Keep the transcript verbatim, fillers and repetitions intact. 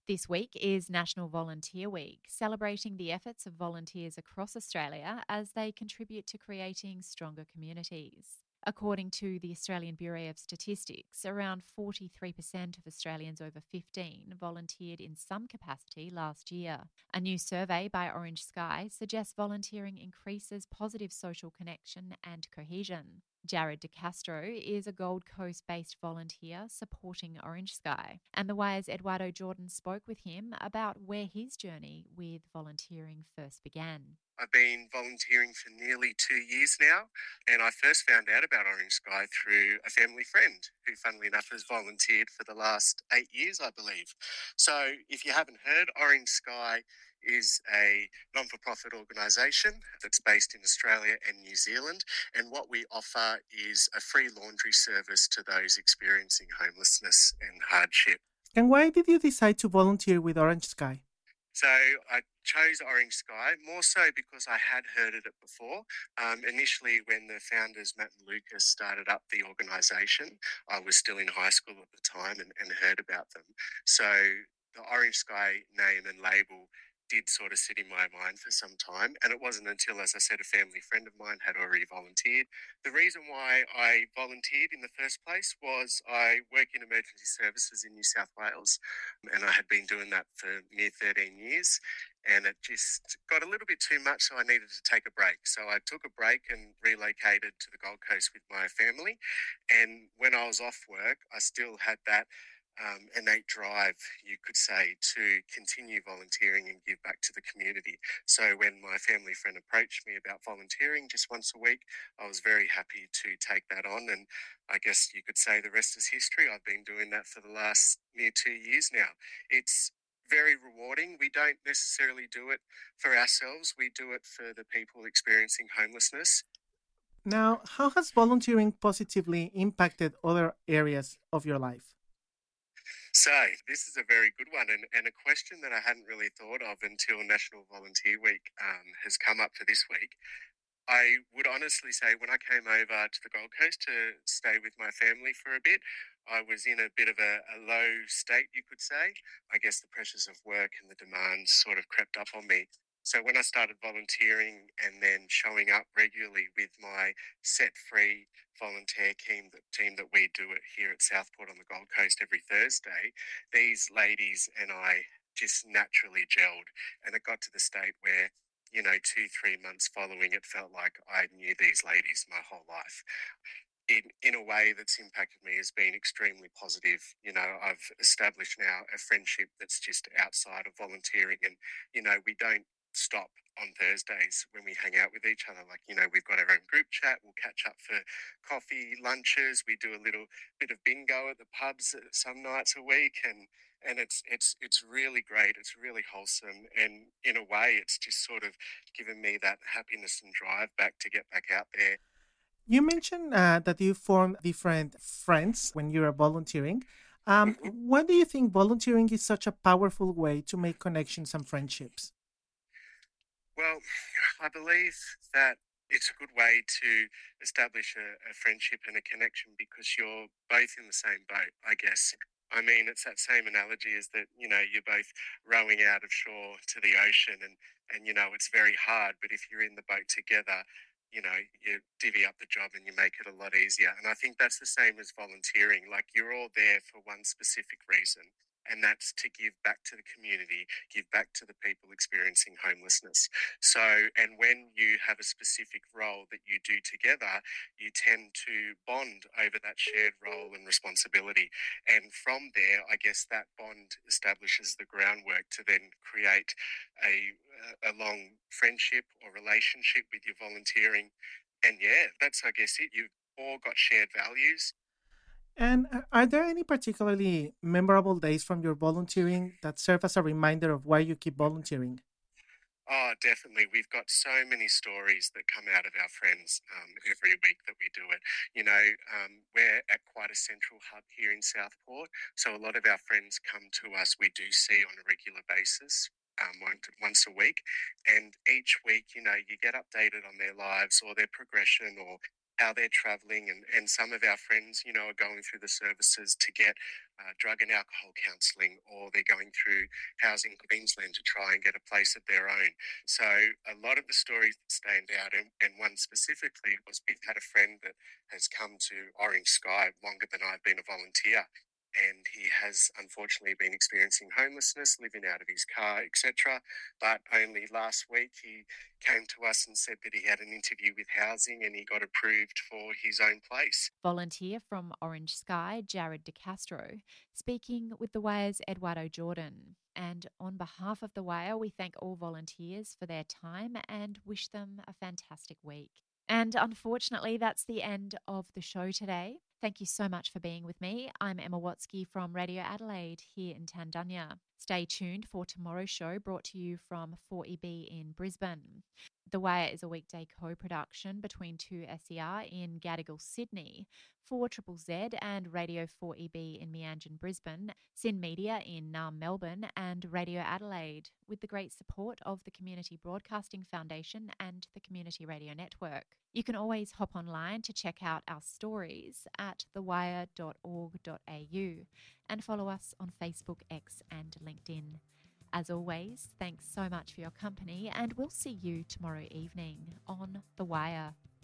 This week is National Volunteer Week, celebrating the efforts of volunteers across Australia as they contribute to creating stronger communities. According to the Australian Bureau of Statistics, around forty-three percent of Australians over fifteen volunteered in some capacity last year. A new survey by Orange Sky suggests volunteering increases positive social connection and cohesion. Jared De Castro is a Gold Coast based volunteer supporting Orange Sky. And The Wire's Eduardo Jordan spoke with him about where his journey with volunteering first began. I've been volunteering for nearly two years now, and I first found out about Orange Sky through a family friend who, funnily enough, has volunteered for the last eight years, I believe. So, if you haven't heard, Orange Sky is a non for profit organisation that's based in Australia and New Zealand, and what we offer is a free laundry service to those experiencing homelessness and hardship. And why did you decide to volunteer with Orange Sky? So I chose Orange Sky more so because I had heard of it before. Um, initially, when the founders, Matt and Lucas, started up the organisation, I was still in high school at the time and, and heard about them. So the Orange Sky name and label did sort of sit in my mind for some time. And it wasn't until, as I said, a family friend of mine had already volunteered. The reason why I volunteered in the first place was I work in emergency services in New South Wales, and I had been doing that for near thirteen years. And it just got a little bit too much, so I needed to take a break. So I took a break and relocated to the Gold Coast with my family. And when I was off work, I still had that um, innate drive, you could say, to continue volunteering and give back to the community. So when my family friend approached me about volunteering just once a week, I was very happy to take that on. And I guess you could say the rest is history. I've been doing that for the last near two years now. It's very rewarding. We don't necessarily do it for ourselves. We do it for the people experiencing homelessness. Now, how has volunteering positively impacted other areas of your life? So this is a very good one, and, and a question that I hadn't really thought of until National Volunteer Week um, has come up for this week. I would honestly say when I came over to the Gold Coast to stay with my family for a bit, I was in a bit of a, a low state, you could say. I guess the pressures of work and the demands sort of crept up on me. So when I started volunteering and then showing up regularly with my set free volunteer team, the team that we do it here at Southport on the Gold Coast every Thursday, these ladies and I just naturally gelled. And it got to the state where, you know, two, three months following, it felt like I knew these ladies my whole life. In, in a way that's impacted me has been extremely positive. You know, I've established now a friendship that's just outside of volunteering, and, you know, we don't stop on Thursdays when we hang out with each other. Like, you know, we've got our own group chat. We'll catch up for coffee, lunches. We do a little bit of bingo at the pubs some nights a week, and and it's it's it's really great. It's really wholesome, and in a way, it's just sort of given me that happiness and drive back to get back out there. You mentioned uh, that you form different friends when you are volunteering. Um, Mhm. why do you think volunteering is such a powerful way to make connections and friendships? Well, I believe that it's a good way to establish a, a friendship and a connection because you're both in the same boat, I guess. I mean, it's that same analogy as that, you know, you're both rowing out of shore to the ocean, and, and, you know, it's very hard, but if you're in the boat together, you know, you divvy up the job and you make it a lot easier. And I think that's the same as volunteering. Like, you're all there for one specific reason, and that's to give back to the community, give back to the people experiencing homelessness. So, and when you have a specific role that you do together, you tend to bond over that shared role and responsibility. And from there, I guess that bond establishes the groundwork to then create a, a long friendship or relationship with your volunteering. And yeah, that's, I guess, it. You've all got shared values. And uh, are there any particularly memorable days from your volunteering that serve as a reminder of why you keep volunteering? Oh, definitely. We've got so many stories that come out of our friends um, every week that we do it. You know, um, we're at quite a central hub here in Southport, so a lot of our friends come to us. We do see on a regular basis. Um, one, once a week, and each week, you know, you get updated on their lives or their progression or how they're travelling, and, and some of our friends, you know, are going through the services to get uh, drug and alcohol counselling, or they're going through Housing Queensland to try and get a place of their own. So a lot of the stories that stand out, and, and one specifically was we've had a friend that has come to Orange Sky longer than I've been a volunteer, and he has unfortunately been experiencing homelessness, living out of his car, et cetera. But only last week he came to us and said that he had an interview with Housing and he got approved for his own place. Volunteer from Orange Sky, Jared De Castro, speaking with The Wire's Eduardo Jordan. And on behalf of The Wire, we thank all volunteers for their time and wish them a fantastic week. And unfortunately, that's the end of the show today. Thank you so much for being with me. I'm Emma Watsky from Radio Adelaide here in Tandanya. Stay tuned for tomorrow's show, brought to you from four E B in Brisbane. The Wire is a weekday co-production between two S E R in Gadigal, Sydney, four Z Z Z and Radio four E B in Meanjin, Brisbane, Syn Media in Naarm, Melbourne, and Radio Adelaide, with the great support of the Community Broadcasting Foundation and the Community Radio Network. You can always hop online to check out our stories at the wire dot org dot a u and follow us on Facebook, X and LinkedIn. As always, thanks so much for your company, and we'll see you tomorrow evening on The Wire.